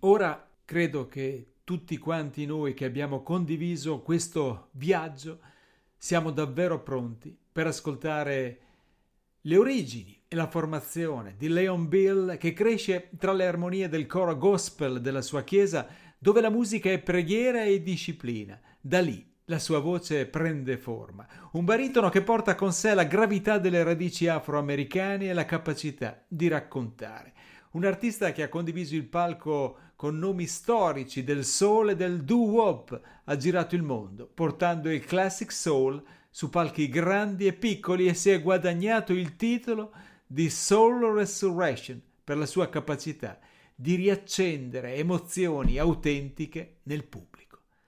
Ora credo che tutti quanti noi che abbiamo condiviso questo viaggio siamo davvero pronti per ascoltare le origini e la formazione di Leon Bill, che cresce tra le armonie del coro gospel della sua chiesa, dove la musica è preghiera e disciplina. Da lì la sua voce prende forma, un baritono che porta con sé la gravità delle radici afroamericane e la capacità di raccontare. Un artista che ha condiviso il palco con nomi storici del soul e del doo-wop, ha girato il mondo, portando il classic soul su palchi grandi e piccoli, e si è guadagnato il titolo di Soul Resurrection per la sua capacità di riaccendere emozioni autentiche nel pubblico.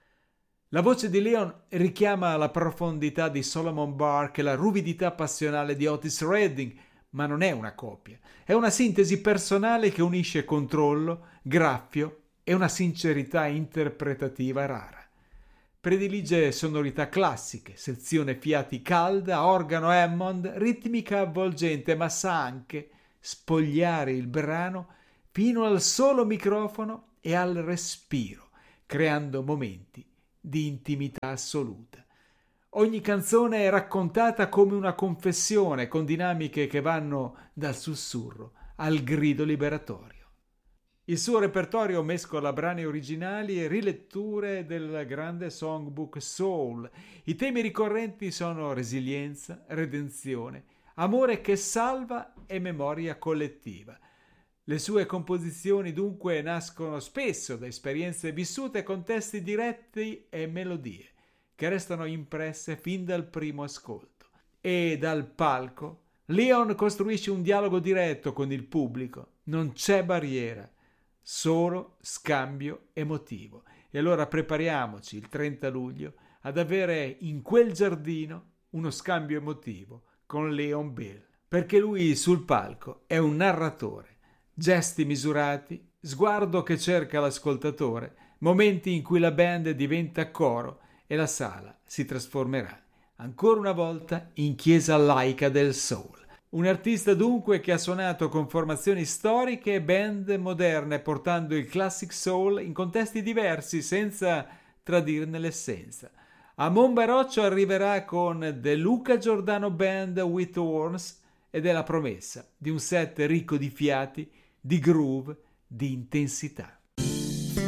La voce di Leon richiama la profondità di Solomon Burke e la ruvidità passionale di Otis Redding, ma non è una copia, è una sintesi personale che unisce controllo, graffio e una sincerità interpretativa rara. Predilige sonorità classiche, sezione fiati calda, organo Hammond, ritmica avvolgente, ma sa anche spogliare il brano fino al solo microfono e al respiro, creando momenti di intimità assoluta. Ogni canzone è raccontata come una confessione, con dinamiche che vanno dal sussurro al grido liberatorio. Il suo repertorio mescola brani originali e riletture del grande songbook soul. I temi ricorrenti sono resilienza, redenzione, amore che salva e memoria collettiva. Le sue composizioni dunque nascono spesso da esperienze vissute con testi diretti e melodie che restano impresse fin dal primo ascolto. E dal palco Leon costruisce un dialogo diretto con il pubblico. Non c'è barriera, solo scambio emotivo. E allora prepariamoci il 30 luglio ad avere in quel giardino uno scambio emotivo con Leon Bill, perché lui sul palco è un narratore, gesti misurati, sguardo che cerca l'ascoltatore, momenti in cui la band diventa coro e la sala si trasformerà ancora una volta in chiesa laica del soul. Un artista dunque che ha suonato con formazioni storiche e band moderne, portando il classic soul in contesti diversi senza tradirne l'essenza. A Monbaroccio arriverà con The Luca Giordano Band with Horns ed è la promessa di un set ricco di fiati, di groove, di intensità.